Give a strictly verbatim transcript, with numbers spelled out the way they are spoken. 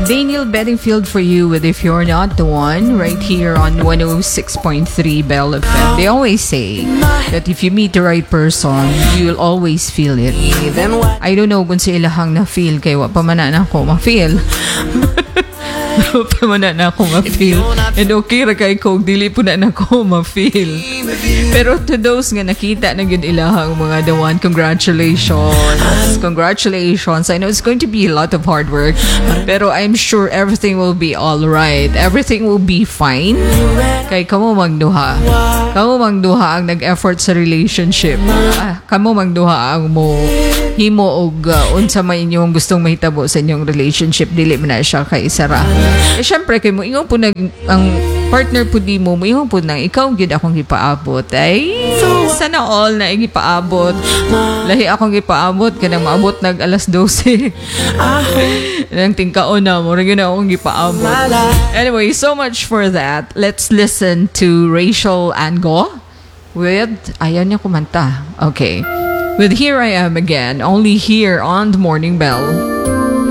Daniel Bedingfield for you with If You're Not the One, right here on one oh six point three Bell F M. They always say that if you meet the right person, you'll always feel it. I don't know kung sa ilahang na-feel kayo, pamana na ako ma-feel. Pamana na ako ma-feel. And okay ra kay kung dili po na na ako ma-feel. Pero to those nga nakita na yun ilahang mga the one, congratulations. Congratulations. I know it's going to be a lot of hard work, pero I'm sure everything will be alright. Everything will be fine. Kay kamo magduha. Kamo magduha ang nag-effort sa relationship. Ah, kamo magduha ang mo himo og uh, unsa may inyong gustong mahitabo sa inyong relationship, dili man na siya kay sara. Eh syempre kay mo ingon po nag ang partner po di mo, mo ingon po nang ikaw gyud akong gipaabot. Ay sana all na gipaabot. Lahi akong gipaabot kanang maabot nag alas dose. Nang tingkaon na mo gyud akong gipaabot. Anyway, so much for that. Let's listen to Rachel Ango with ayan niya kumanta. Okay. With Here I Am Again, only here on the Morning Bell.